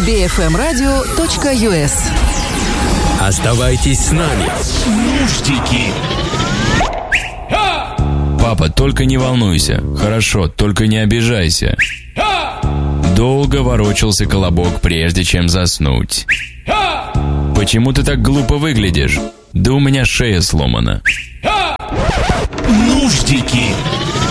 bfmradio.us. Оставайтесь с нами. Нуждики. Папа, только не волнуйся. Хорошо, только не обижайся. Долго ворочался колобок, прежде чем заснуть. Почему ты так глупо выглядишь? Да у меня шея сломана. Нуждики.